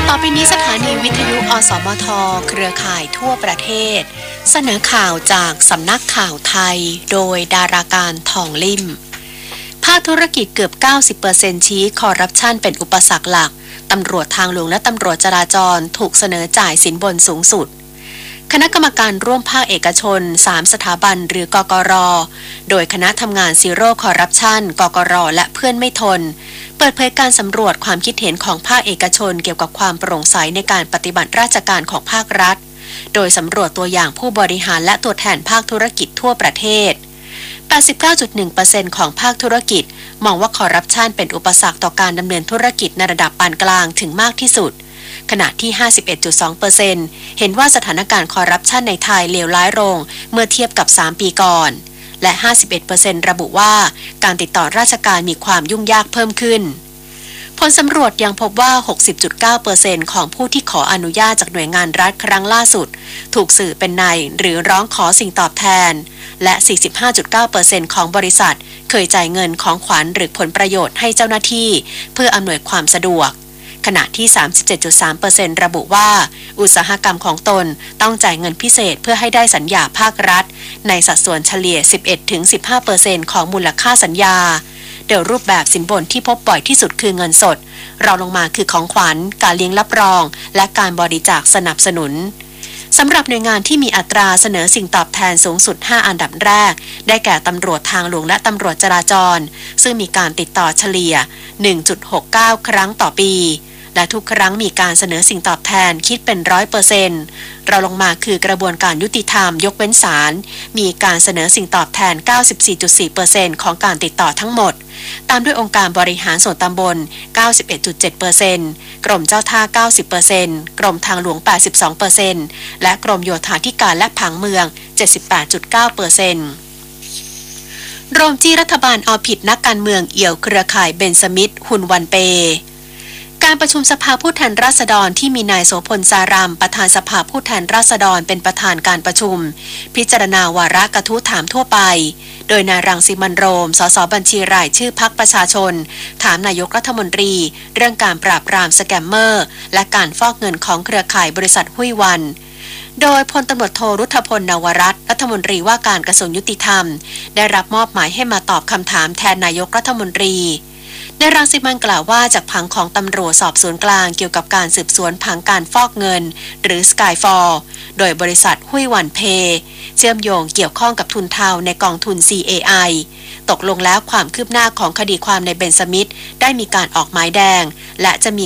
ต่อไปนี้สถานีวิทยุอสมทเครือข่ายทั่วประเทศเสนอข่าวจากสำนักข่าวไทยโดยดาราการทองลิ่มภาคธุรกิจเกือบ 90% ชี้คอร์รัปชันเป็นอุปสรรคหลักตำรวจทางหลวงและตำรวจจราจรถูกเสนอจ่ายสินบนสูงสุดคณะกรรมการร่วมภาคเอกชน3สถาบันหรือกกร.โดยคณะทำงานซีโร่คอร์รัปชันกกร.และเพื่อนไม่ทนเปิดเผยการสำรวจความคิดเห็นของภาคเอกชนเกี่ยวกับความโปร่งใสในการปฏิบัติราชการของภาครัฐโดยสำรวจตัวอย่างผู้บริหารและตัวแทนภาคธุรกิจทั่วประเทศ 89.1% ของภาคธุรกิจมองว่าคอร์รัปชันเป็นอุปสรรคต่อการดำเนินธุรกิจในระดับปานกลางถึงมากที่สุดขณะที่ 51.2% เห็นว่าสถานการณ์คอร์รัปชันในไทยเลวร้ายลงเมื่อเทียบกับ3ปีก่อนและ 51% ระบุว่าการติดต่อราชการมีความยุ่งยากเพิ่มขึ้นผลสำรวจยังพบว่า 60.9% ของผู้ที่ขออนุญาตจากหน่วยงานรัฐครั้งล่าสุดถูกสื่อเป็นนายหรือร้องขอสิ่งตอบแทนและ 45.9% ของบริษัทเคยจ่ายเงินของขวัญหรือผลประโยชน์ให้เจ้าหน้าที่เพื่ออำนวยความสะดวกขณะที่ 37.3% ระบุว่าอุตสาหกรรมของตนต้องจ่ายเงินพิเศษเพื่อให้ได้สัญญาภาครัฐในสัดส่วนเฉลี่ย 11-15% ของมูลค่าสัญญาโดยรูปแบบสินบนที่พบบ่อยที่สุดคือเงินสดรองลงมาคือของขวัญการเลี้ยงรับรองและการบริจาคสนับสนุนสำหรับหน่วยงานที่มีอัตราเสนอสิ่งตอบแทนสูงสุด5อันดับแรกได้แก่ตำรวจทางหลวงและตำรวจจราจรซึ่งมีการติดต่อเฉลี่ย 1.69 ครั้งต่อปีและทุกครั้งมีการเสนอสิ่งตอบแทนคิดเป็น 100% เราลงมาคือกระบวนการยุติธรรมยกเว้นศาลมีการเสนอสิ่งตอบแทน 94.4% ของการติดต่อทั้งหมดตามด้วยองค์การบริหารส่วนตำบล 91.7% กรมเจ้าท่า 90% กรมทางหลวง 82% และกรมโยธาธิการและผังเมือง 78.9%โรมจี้รัฐบาลเอาผิดนักการเมืองเอี่ยวเครือข่ายเบนสมิธฮุนวันเปการประชุมสภาผู้แทนราษฎรที่มีนายโสพลสารามประธานสภาผู้แทนราษฎรเป็นประธานการประชุมพิจารณาวาระกระทู้ถามทั่วไปโดยนายรังสิมันต์โรมสสบัญชีรายชื่อพรรคประชาชนถามนายกรัฐมนตรีเรื่องการปราบปรามสแกมเมอร์และการฟอกเงินของเครือข่ายบริษัทหุ้ยวันโดยพลตำรวจโทรุทธพลนวรัตน์รัฐมนตรีว่าการกระทรวงยุติธรรมได้รับมอบหมายให้มาตอบคำถามแทนนายกรัฐมนตรีนายรังสิมันต์กล่าวว่าจากผังของตำรวจสอบสวนกลางเกี่ยวกับการสืบสวนผังการฟอกเงินหรือ Skyfall โดยบริษัทหุ้ยหวันเพเชื่อมโยงเกี่ยวข้องกับทุนเทาในกองทุน CAI ตกลงแล้วความคืบหน้าของคดีความในเบนสมิธได้มีการออกหมายแดงและจะมี